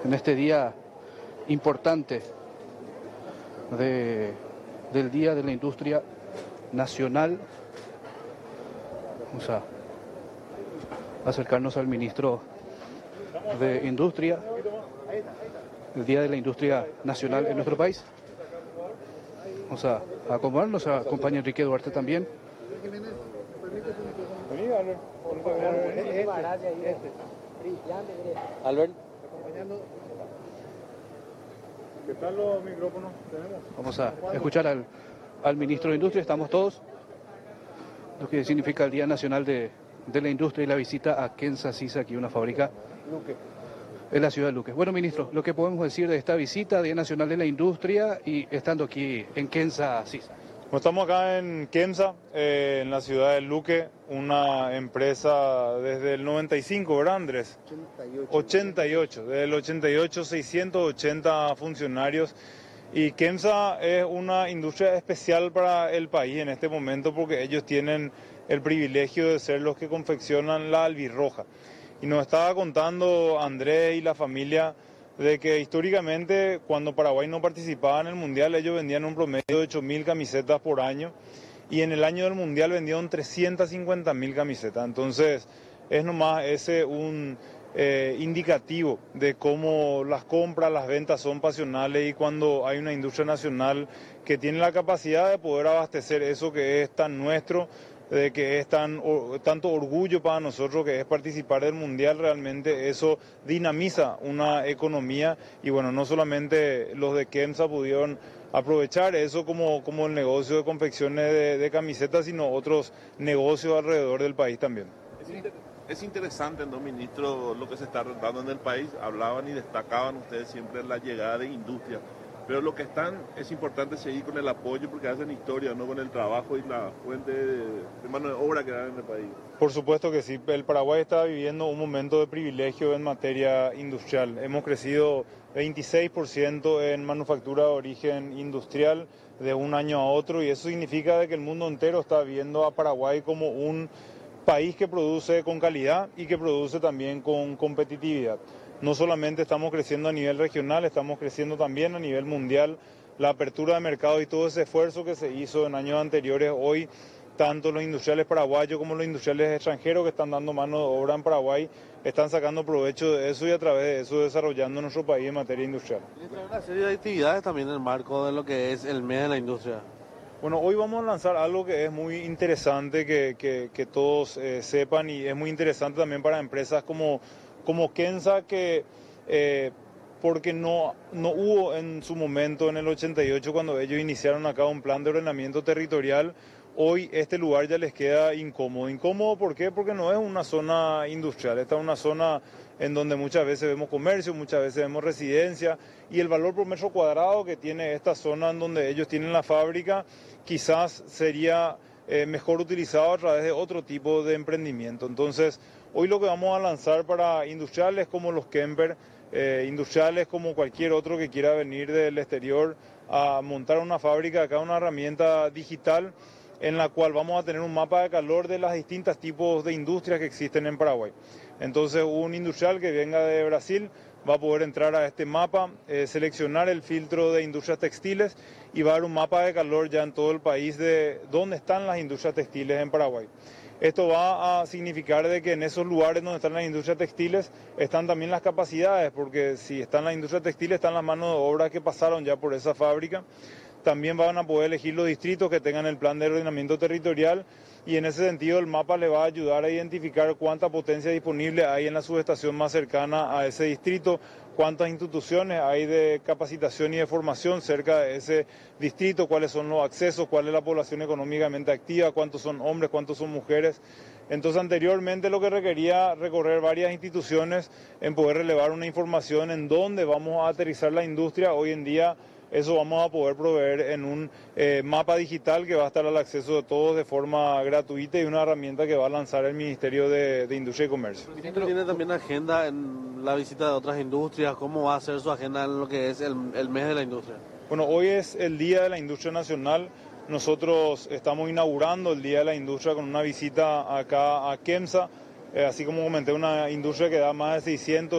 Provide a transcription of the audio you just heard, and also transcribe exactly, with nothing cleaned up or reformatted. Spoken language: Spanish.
en este día importante de, del Día de la Industria Nacional. Vamos a acercarnos al ministro de Industria, el Día de la Industria Nacional en nuestro país. Vamos a, a acomodarnos, a acompaña Enrique Duarte también. Albert. ¿Qué tal los micrófonos tenemos? Vamos a escuchar al, al ministro de Industria. Estamos todos, lo que significa el Día Nacional de, de la Industria y la visita a Kensa Sisa, aquí una fábrica Luque. en la ciudad de Luque. Bueno, ministro, lo que podemos decir de esta visita, Día Nacional de la Industria, y estando aquí en Kensa Sisa. Bueno, estamos acá en Kensa, eh, en la ciudad de Luque, una empresa desde el noventa y cinco, ¿verdad, Andrés? ochenta y ocho. ochenta y ocho, desde el ochenta y ocho, seiscientos ochenta funcionarios. Y Kensa es una industria especial para el país en este momento porque ellos tienen el privilegio de ser los que confeccionan la albirroja. Y nos estaba contando Andrés y la familia de que históricamente cuando Paraguay no participaba en el Mundial ellos vendían un promedio de ocho mil camisetas por año y en el año del Mundial vendieron trescientas cincuenta mil camisetas. Entonces es nomás ese un eh, indicativo de cómo las compras, las ventas son pasionales y cuando hay una industria nacional que tiene la capacidad de poder abastecer eso que es tan nuestro, de que es tan, o, tanto orgullo para nosotros que es participar del Mundial, realmente eso dinamiza una economía y bueno, no solamente los de Kensa pudieron aprovechar eso como, como el negocio de confecciones de, de camisetas, sino otros negocios alrededor del país también. Es, inter es interesante, ¿no, ministro, lo que se está dando en el país? Hablaban y destacaban ustedes siempre la llegada de industria. Pero lo que están, es importante seguir con el apoyo porque hacen historia, ¿no? Con el trabajo y la fuente de, de mano de obra que dan en el país. Por supuesto que sí, el Paraguay está viviendo un momento de privilegio en materia industrial. Hemos crecido veintiséis por ciento en manufactura de origen industrial de un año a otro y eso significa de que el mundo entero está viendo a Paraguay como un país que produce con calidad y que produce también con competitividad. No solamente estamos creciendo a nivel regional, estamos creciendo también a nivel mundial. La apertura de mercado y todo ese esfuerzo que se hizo en años anteriores, hoy tanto los industriales paraguayos como los industriales extranjeros que están dando mano de obra en Paraguay están sacando provecho de eso y a través de eso desarrollando nuestro país en materia industrial. Hay una serie de actividades también en el marco de lo que es el mes de la industria. Bueno, hoy vamos a lanzar algo que es muy interesante que, que, que todos eh, sepan y es muy interesante también para empresas como... como Kensa, que eh, porque no, no hubo en su momento en el ochenta y ocho cuando ellos iniciaron acá un plan de ordenamiento territorial, hoy este lugar ya les queda incómodo. ¿Incómodo por qué? Porque no es una zona industrial, esta es una zona en donde muchas veces vemos comercio, muchas veces vemos residencia y el valor por metro cuadrado que tiene esta zona en donde ellos tienen la fábrica quizás sería eh, mejor utilizado a través de otro tipo de emprendimiento. Entonces, hoy lo que vamos a lanzar para industriales como los Kemper, eh, industriales como cualquier otro que quiera venir del exterior a montar una fábrica, acá una herramienta digital en la cual vamos a tener un mapa de calor de los distintos tipos de industrias que existen en Paraguay. Entonces un industrial que venga de Brasil va a poder entrar a este mapa, eh, seleccionar el filtro de industrias textiles y va a dar un mapa de calor ya en todo el país de dónde están las industrias textiles en Paraguay. Esto va a significar de que en esos lugares donde están las industrias textiles están también las capacidades, porque si están las industrias textiles están las manos de obra que pasaron ya por esa fábrica. También van a poder elegir los distritos que tengan el plan de ordenamiento territorial y en ese sentido el mapa le va a ayudar a identificar cuánta potencia disponible hay en la subestación más cercana a ese distrito, cuántas instituciones hay de capacitación y de formación cerca de ese distrito, cuáles son los accesos, cuál es la población económicamente activa, cuántos son hombres, cuántos son mujeres. Entonces anteriormente lo que requería recorrer varias instituciones en poder relevar una información en dónde vamos a aterrizar la industria, hoy en día eso vamos a poder proveer en un eh, mapa digital que va a estar al acceso de todos de forma gratuita y una herramienta que va a lanzar el Ministerio de, de Industria y Comercio. ¿Tiene también agenda en la visita de otras industrias? ¿Cómo va a ser su agenda en lo que es el, el mes de la industria? Bueno, hoy es el Día de la Industria Nacional. Nosotros estamos inaugurando el Día de la Industria con una visita acá a Kensa, eh, así como comenté, una industria que da más de seiscientos